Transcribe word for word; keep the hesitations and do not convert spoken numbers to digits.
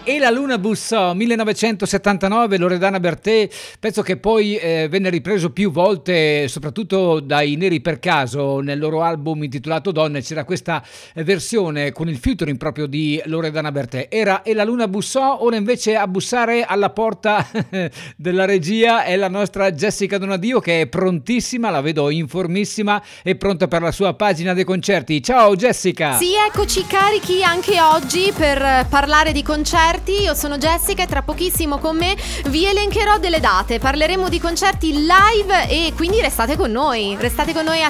E la luna bussò, millenovecentosettantanove, Loredana Bertè, pezzo che poi eh, venne ripreso più volte, soprattutto dai Neri per Caso. Nel loro album intitolato Donne c'era questa versione con il featuring proprio di Loredana Bertè. Era E la luna bussò. Ora invece a bussare alla porta della regia è la nostra Jessica Donadio, che è prontissima, la vedo informissima e pronta per la sua pagina dei concerti. Ciao Jessica! Sì, eccoci carichi anche oggi per parlare di concerti. Io sono Jessica e tra pochissimo con me vi elencherò delle date, parleremo di concerti live e quindi restate con noi, restate con noi a